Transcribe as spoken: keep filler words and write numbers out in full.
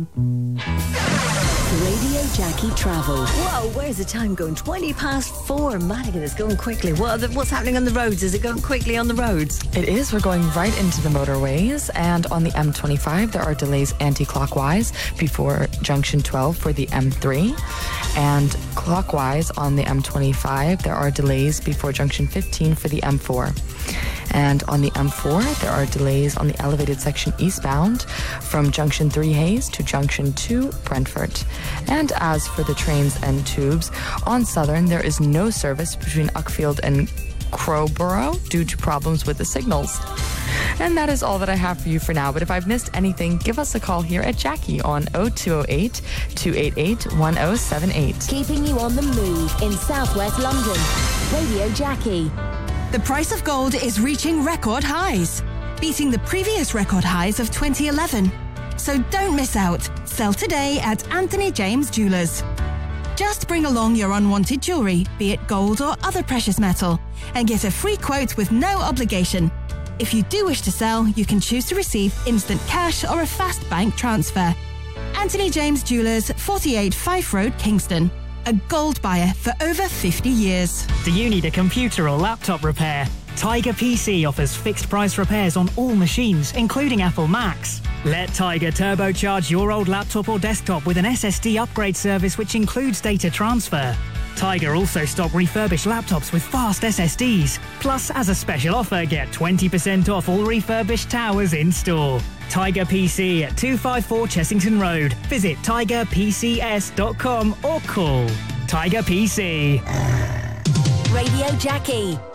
Radio Jackie Travel. Whoa, where's the time going? twenty past four. Madigan, it's going quickly. What, what's happening on the roads? Is it going quickly on the roads? It is. We're going right into the motorways. And on the M twenty-five, there are delays anti-clockwise before junction twelve for the M three. And clockwise on the M twenty-five, there are delays before junction fifteen for the M four. And on the M four, there are delays on the elevated section eastbound from junction three Hayes to junction two Brentford. And as for the trains and tubes, on Southern, there is no service between Uckfield and Crowborough due to problems with the signals. And that is all that I have for you for now. But if I've missed anything, give us a call here at Jackie on oh two oh eight, two eight eight, one oh seven eight. Keeping you on the move in southwest London. Radio Jackie. The price of gold is reaching record highs, beating the previous record highs of twenty eleven. So don't miss out. Sell today at Anthony James Jewelers. Just bring along your unwanted jewellery, be it gold or other precious metal, and get a free quote with no obligation. If you do wish to sell, you can choose to receive instant cash or a fast bank transfer. Anthony James Jewelers, forty-eight Fife Road, Kingston. A gold buyer for over fifty years. Do you need a computer or laptop repair? Tiger P C offers fixed price repairs on all machines, including Apple Macs. Let Tiger turbocharge your old laptop or desktop with an S S D upgrade service which includes data transfer. Tiger also stock refurbished laptops with fast S S Ds. Plus, as a special offer, get twenty percent off all refurbished towers in store. Tiger P C at two fifty-four Chessington Road. Visit tiger p c s dot com or call Tiger P C. Radio Jackie.